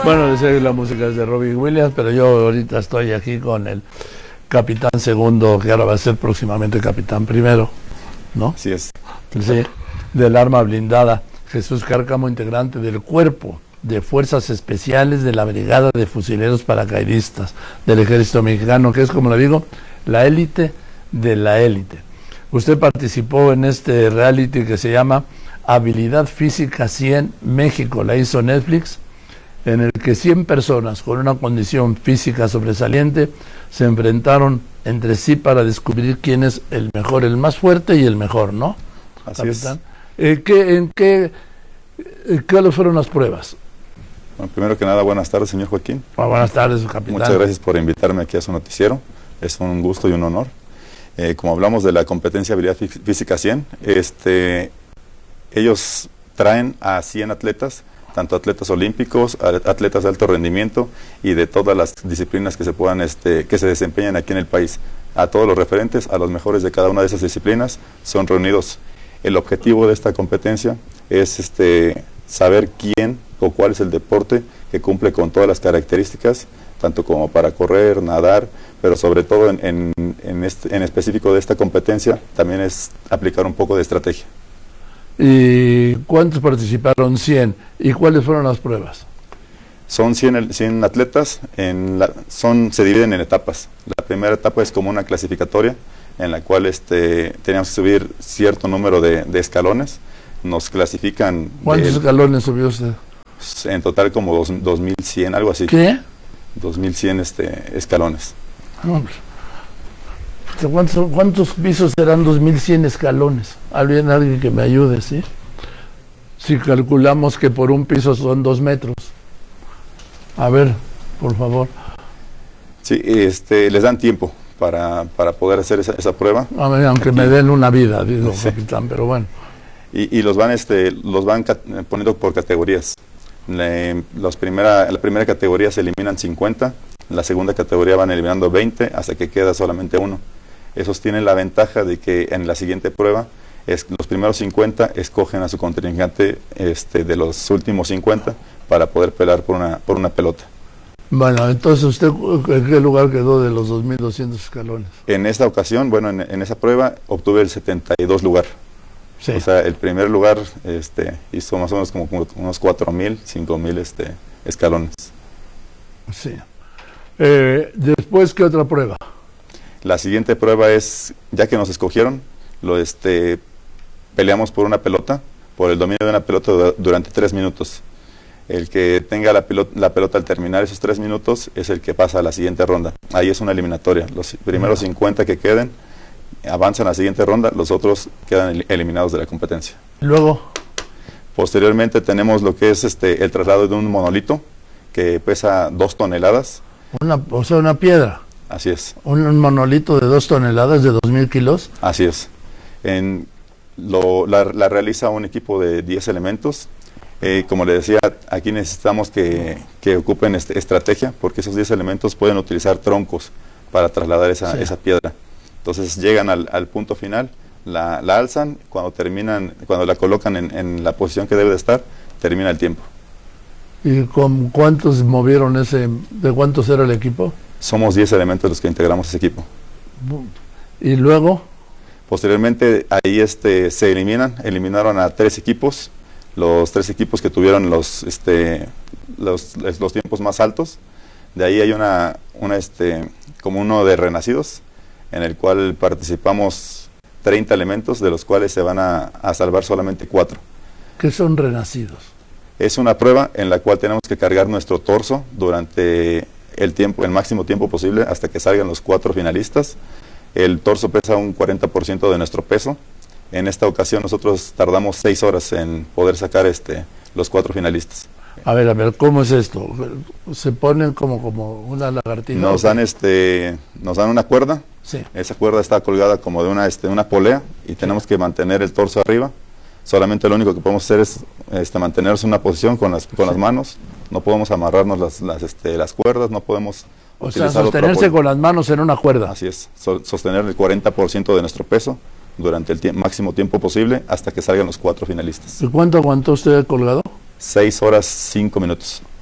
Bueno, la música es de Robbie Williams, pero yo ahorita estoy aquí con el capitán segundo, que ahora va a ser próximamente capitán primero, ¿no? Así es. Sí, del arma blindada, Jesús Cárcamo, integrante del Cuerpo de Fuerzas Especiales de la Brigada de Fusileros Paracaidistas del Ejército Mexicano, que es, como le digo, la élite de la élite. Usted participó en este reality que se llama Habilidad Física 100 México, la hizo Netflix, en el que 100 personas con una condición física sobresaliente se enfrentaron entre sí para descubrir quién es el mejor, el más fuerte y el mejor, ¿no? Así capitán. ¿Cuáles fueron las pruebas? Bueno, primero que nada, buenas tardes, señor Joaquín. Buenas tardes, capitán. Muchas gracias por invitarme aquí a su noticiero. Es un gusto y un honor. Como hablamos de la competencia Habilidad Física 100, ellos traen a 100 atletas, tanto atletas olímpicos, atletas de alto rendimiento y de todas las disciplinas que se puedan, que se desempeñan aquí en el país. A todos los referentes, a los mejores de cada una de esas disciplinas, son reunidos. El objetivo de esta competencia es saber quién o cuál es el deporte que cumple con todas las características, tanto como para correr, nadar, pero sobre todo en específico de esta competencia, también es aplicar un poco de estrategia. ¿Y cuántos participaron? 100. ¿Y cuáles fueron las pruebas? Son 100 atletas, se dividen en etapas. La primera etapa es como una clasificatoria, en la cual teníamos que subir cierto número de escalones. Nos clasifican... ¿Cuántos escalones subió usted? En total como 2100, algo así. ¿Qué? 2100 escalones. ¿Cuántos pisos serán 2100 escalones? Alguien que me ayude, ¿sí? Si calculamos que por un piso son 2 metros. A ver, por favor. Sí, les dan tiempo para poder hacer esa prueba. A ver, aunque aquí me den una vida, digo, sí, capitán, pero bueno. Y los van poniendo por categorías. La primera categoría se eliminan 50, en la segunda categoría van eliminando 20 hasta que queda solamente uno. Esos tienen la ventaja de que en la siguiente prueba los primeros 50 escogen a su contrincante de los últimos 50 para poder pelear por una pelota. Bueno, entonces usted, ¿en qué lugar quedó de los 2200 escalones? En esta ocasión, bueno, en esa prueba obtuve el 72 lugar. Sí. O sea, el primer lugar hizo más o menos como unos 4000, 5000 escalones. Sí. Después, ¿qué otra prueba? La siguiente prueba es, ya que nos escogieron, peleamos por una pelota, por el dominio de una pelota durante 3 minutos. El que tenga la pelota al terminar esos 3 minutos es el que pasa a la siguiente ronda. Ahí es una eliminatoria. Los primeros 50 que queden avanzan a la siguiente ronda, los otros quedan eliminados de la competencia. Luego, posteriormente tenemos lo que es el traslado de un monolito que pesa 2 toneladas. O sea, una piedra. Así es. Un monolito de 2 toneladas, de 2000 kilos. Así es. La realiza un equipo de 10 elementos. Como le decía, aquí necesitamos que ocupen estrategia, porque esos 10 elementos pueden utilizar troncos para trasladar esa piedra. Entonces llegan al punto final, la alzan, cuando la colocan en la posición que debe de estar, termina el tiempo. ¿Y con cuántos movieron de cuántos era el equipo? Somos 10 elementos los que integramos ese equipo. ¿Y luego? Posteriormente ahí se eliminaron a 3 equipos, los 3 equipos que tuvieron los tiempos más altos. De ahí hay como uno de renacidos, en el cual participamos 30 elementos, de los cuales se van a salvar solamente 4. ¿Qué son renacidos? Es una prueba en la cual tenemos que cargar nuestro torso durante el máximo tiempo posible hasta que salgan los 4 finalistas. El torso pesa un 40% de nuestro peso. En esta ocasión nosotros tardamos 6 horas en poder sacar los 4 finalistas. A ver, ¿cómo es esto? ¿Se ponen como una lagartija? Nos dan una cuerda. Sí. Esa cuerda está colgada como de una polea y tenemos que mantener el torso arriba. Solamente lo único que podemos hacer es mantenerse en una posición con las manos. No podemos amarrarnos las cuerdas, no podemos... O sea, sostenerse con las manos en una cuerda. Así es, sostener el 40% de nuestro peso durante el máximo tiempo posible hasta que salgan los 4 finalistas. ¿Y cuánto aguantó usted colgado? 6 horas 5 minutos.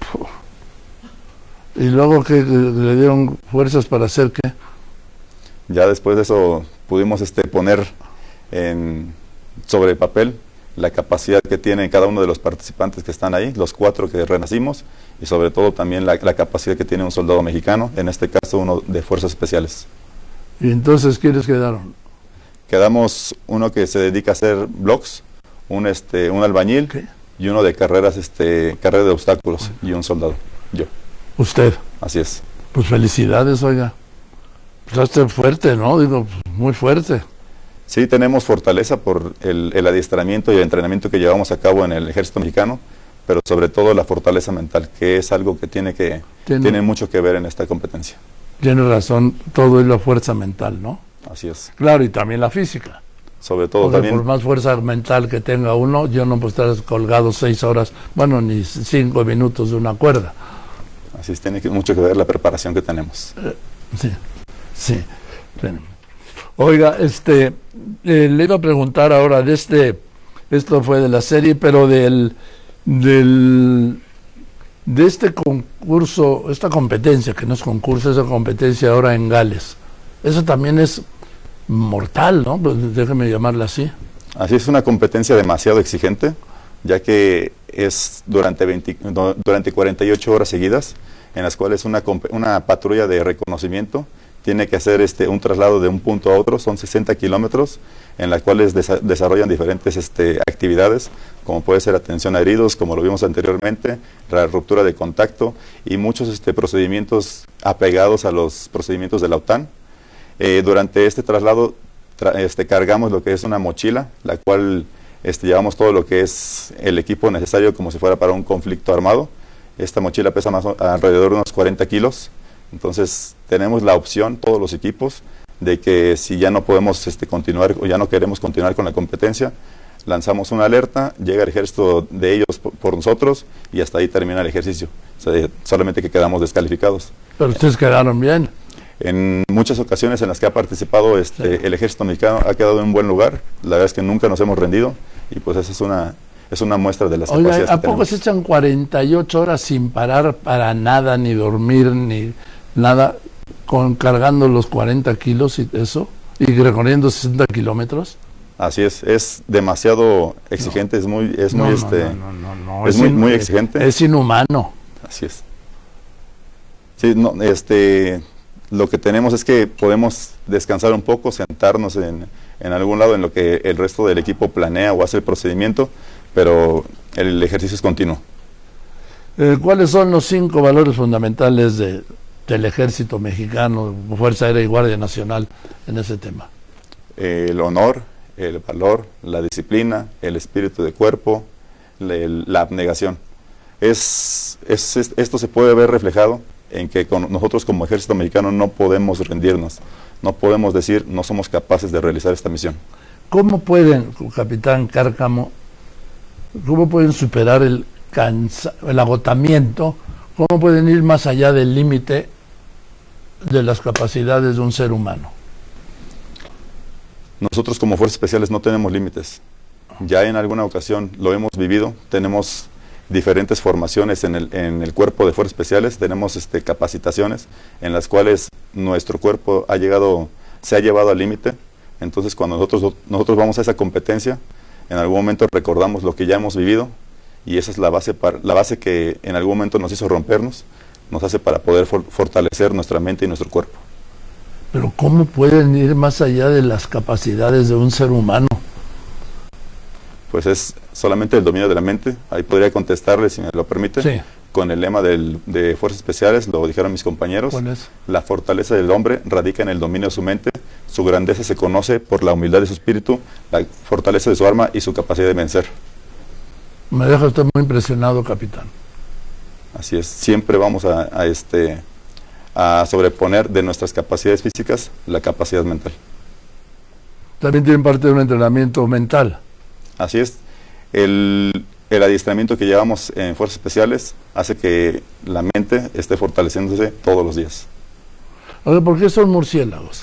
¿Y luego que le dieron fuerzas para hacer qué? Ya después de eso pudimos poner sobre papel la capacidad que tiene cada uno de los participantes que están ahí, los 4 que renacimos, y sobre todo también la capacidad que tiene un soldado mexicano, en este caso uno de fuerzas especiales. ¿Y entonces quiénes quedaron? Quedamos uno que se dedica a hacer blogs, un albañil, ¿Qué? y uno de carrera de obstáculos, y un soldado, yo. Usted. Así es. Pues felicidades, oiga. Pues usted fuerte, ¿no? Digo, pues, muy fuerte. Sí, tenemos fortaleza por el adiestramiento y el entrenamiento que llevamos a cabo en el ejército mexicano, pero sobre todo la fortaleza mental, que es algo que tiene mucho que ver en esta competencia. Tiene razón, todo es la fuerza mental, ¿no? Así es. Claro, y también la física. Sobre todo Porque también. por más fuerza mental que tenga uno, yo no puedo estar colgado 6 horas, bueno, ni 5 minutos de una cuerda. Así es, tiene mucho que ver la preparación que tenemos. Sí, sí. Oiga, le iba a preguntar ahora esto fue de la serie, pero de este concurso, esta competencia, que no es concurso, esa competencia ahora en Gales, eso también es mortal, ¿no? Pues déjeme llamarla así. Así es, una competencia demasiado exigente, ya que es durante 48 horas seguidas, en las cuales una patrulla de reconocimiento tiene que hacer un traslado de un punto a otro, son 60 kilómetros, en las cuales desarrollan diferentes actividades, como puede ser atención a heridos, como lo vimos anteriormente, la ruptura de contacto y muchos procedimientos apegados a los procedimientos de la OTAN. Durante este traslado cargamos lo que es una mochila, la cual llevamos todo lo que es el equipo necesario como si fuera para un conflicto armado. Esta mochila pesa alrededor de unos 40 kilos. Entonces tenemos la opción, todos los equipos, de que si ya no podemos continuar o ya no queremos continuar con la competencia, lanzamos una alerta, llega el ejército de ellos por nosotros y hasta ahí termina el ejercicio. O sea, solamente que quedamos descalificados. Pero ustedes quedaron bien. En muchas ocasiones en las que ha participado el ejército mexicano ha quedado en un buen lugar. La verdad es que nunca nos hemos rendido y pues esa es una muestra de las capacidades que tenemos. ¿A poco se echan 48 horas sin parar para nada, ni dormir, ni nada, cargando los 40 kilos y eso, y recorriendo 60 kilómetros? Así es demasiado exigente, es muy exigente. Es inhumano. Así es. Sí, no, lo que tenemos es que podemos descansar un poco, sentarnos en algún lado en lo que el resto del equipo planea o hace el procedimiento, pero el ejercicio es continuo. ¿Cuáles son los 5 valores fundamentales del ejército mexicano, Fuerza Aérea y Guardia Nacional en ese tema? El honor, el valor, la disciplina, el espíritu de cuerpo, la abnegación. Esto se puede ver reflejado en que nosotros como ejército mexicano no podemos rendirnos, no podemos decir no somos capaces de realizar esta misión. ¿Cómo pueden, capitán Cárcamo, superar el agotamiento? ¿Cómo pueden ir más allá del límite de las capacidades de un ser humano? Nosotros como Fuerzas Especiales no tenemos límites. Ya en alguna ocasión lo hemos vivido, tenemos diferentes formaciones en el cuerpo de Fuerzas Especiales, tenemos capacitaciones en las cuales nuestro cuerpo se ha llevado al límite. Entonces cuando nosotros vamos a esa competencia, en algún momento recordamos lo que ya hemos vivido y esa es la base que en algún momento nos hizo rompernos, nos hace para poder fortalecer nuestra mente y nuestro cuerpo. Pero ¿cómo pueden ir más allá de las capacidades de un ser humano? Pues es solamente el dominio de la mente. Ahí podría contestarle, si me lo permite, sí, con el lema de Fuerzas Especiales, lo dijeron mis compañeros. ¿Cuál es? La fortaleza del hombre radica en el dominio de su mente, su grandeza se conoce por la humildad de su espíritu, la fortaleza de su arma y su capacidad de vencer. Me deja usted muy impresionado, capitán. Así es, siempre vamos a sobreponer de nuestras capacidades físicas la capacidad mental. También tienen parte de un entrenamiento mental. Así es, el adiestramiento que llevamos en Fuerzas Especiales hace que la mente esté fortaleciéndose todos los días. A ver, ¿por qué son murciélagos?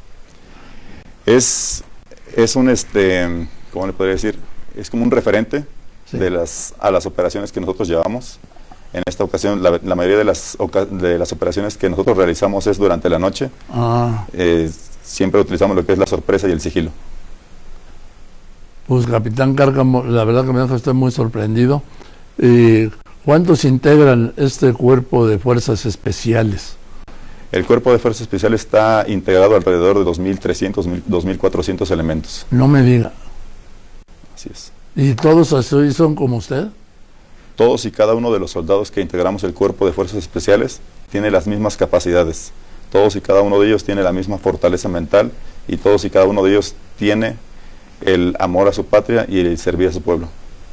Es un, ¿cómo le podría decir? Es como un referente, sí, a las operaciones que nosotros llevamos. En esta ocasión, la mayoría de las operaciones que nosotros realizamos es durante la noche. Siempre utilizamos lo que es la sorpresa y el sigilo. Pues, capitán Cárcamo, la verdad que me deja usted muy sorprendido. ¿Cuántos integran este cuerpo de fuerzas especiales? El cuerpo de fuerzas especiales está integrado alrededor de 2.300, 2.400 elementos. No me diga. Así es. ¿Y todos así son como usted? Todos y cada uno de los soldados que integramos el cuerpo de fuerzas especiales tiene las mismas capacidades. Todos y cada uno de ellos tiene la misma fortaleza mental y todos y cada uno de ellos tiene el amor a su patria y el servir a su pueblo.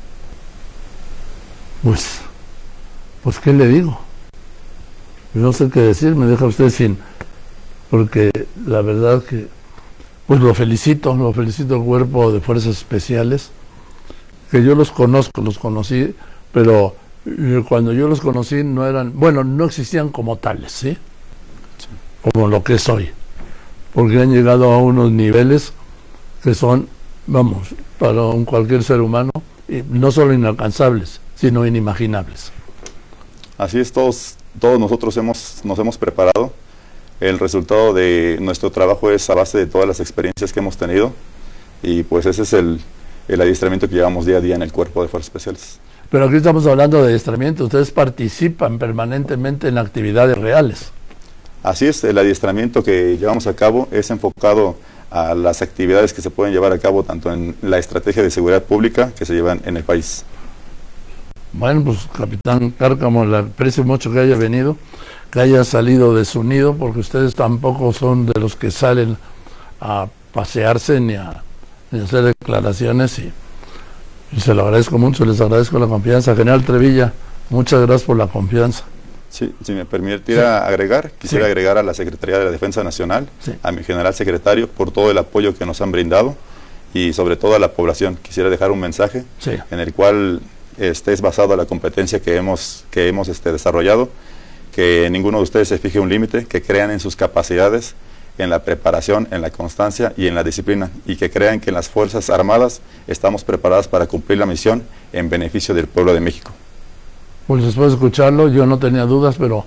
Pues ¿qué le digo? No sé qué decir, me deja usted sin... Porque la verdad que... Pues lo felicito al cuerpo de fuerzas especiales, que yo los conocí, pero cuando yo los conocí no existían como tales, ¿sí? Como lo que es hoy, porque han llegado a unos niveles que son, para cualquier ser humano, no solo inalcanzables, sino inimaginables. Así es, todos nosotros nos hemos preparado. El resultado de nuestro trabajo es a base de todas las experiencias que hemos tenido, y pues ese es el adiestramiento que llevamos día a día en el cuerpo de fuerzas especiales. Pero aquí estamos hablando de adiestramiento, ustedes participan permanentemente en actividades reales. Así es, el adiestramiento que llevamos a cabo es enfocado a las actividades que se pueden llevar a cabo tanto en la estrategia de seguridad pública que se llevan en el país. Bueno, pues capitán Cárcamo, le aprecio mucho que haya venido, que haya salido de su nido, porque ustedes tampoco son de los que salen a pasearse ni a hacer declaraciones, y se lo agradezco mucho, les agradezco la confianza. General Trevilla, muchas gracias por la confianza. Sí, si me permitiera agregar, quisiera agregar a la Secretaría de la Defensa Nacional, a mi general secretario, por todo el apoyo que nos han brindado, y sobre todo a la población. Quisiera dejar un mensaje en el cual es basado en la competencia que hemos desarrollado, que ninguno de ustedes se fije un límite, que crean en sus capacidades, en la preparación, en la constancia y en la disciplina, y que crean que en las Fuerzas Armadas estamos preparadas para cumplir la misión en beneficio del pueblo de México. Pues después de escucharlo, yo no tenía dudas, pero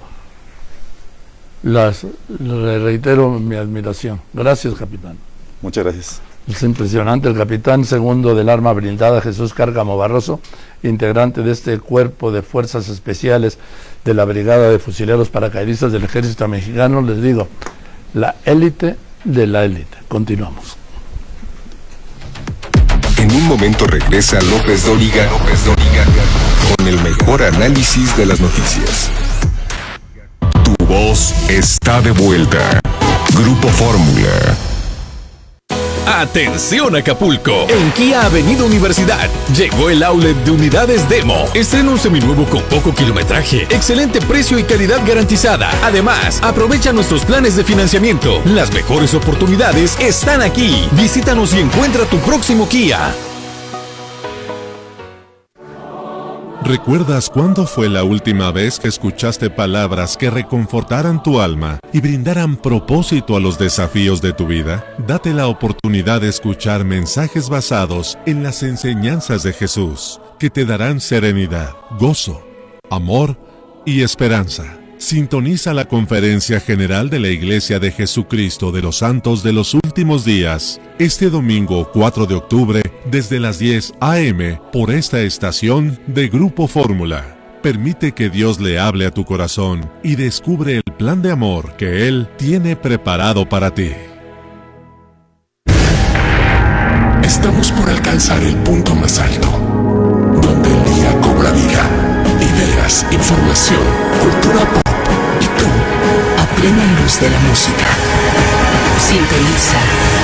le reitero mi admiración. Gracias, capitán. Muchas gracias. Es impresionante, el capitán segundo del arma blindada, Jesús Cárcamo Barroso, integrante de este cuerpo de fuerzas especiales de la Brigada de Fusileros Paracaidistas del Ejército Mexicano. Les digo, la élite de la élite. Continuamos. En un momento regresa López Dóriga con el mejor análisis de las noticias. Tu voz está de vuelta. Grupo Fórmula. ¡Atención Acapulco! En Kia Avenida Universidad llegó el outlet de unidades Demo. Estrena un seminuevo con poco kilometraje, excelente precio y calidad garantizada. Además, aprovecha nuestros planes de financiamiento. Las mejores oportunidades están aquí. Visítanos y encuentra tu próximo Kia. ¿Recuerdas cuándo fue la última vez que escuchaste palabras que reconfortaran tu alma y brindaran propósito a los desafíos de tu vida? Date la oportunidad de escuchar mensajes basados en las enseñanzas de Jesús, que te darán serenidad, gozo, amor y esperanza. Sintoniza la Conferencia General de la Iglesia de Jesucristo de los Santos de los Últimos Días, este domingo 4 de octubre, desde las 10 a.m. por esta estación de Grupo Fórmula. Permite que Dios le hable a tu corazón y descubre el plan de amor que Él tiene preparado para ti. Estamos por alcanzar el punto más alto, donde el día cobra vida, ideas, información, cultura pop y tú, a plena luz de la música. Sintoniza